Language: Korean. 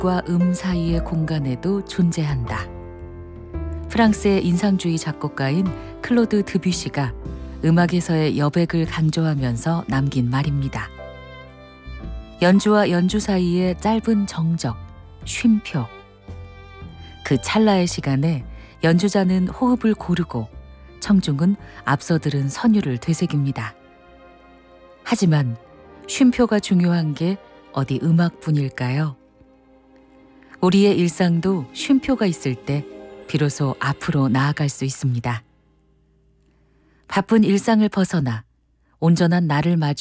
빛과 사이의 공간에도 존재한다. 프랑스의 인상주의 작곡가인 클로드 드뷔시가 음악에서의 여백을 강조하면서 남긴 말입니다. 연주와 연주 사이의 짧은 정적, 쉼표. 그 찰나의 시간에 연주자는 호흡을 고르고 청중은 앞서 들은 선율을 되새깁니다. 하지만 쉼표가 중요한 게 어디 음악뿐일까요? 우리의 일상도 쉼표가 있을 때 비로소 앞으로 나아갈 수 있습니다. 바쁜 일상을 벗어나 온전한 나를 마주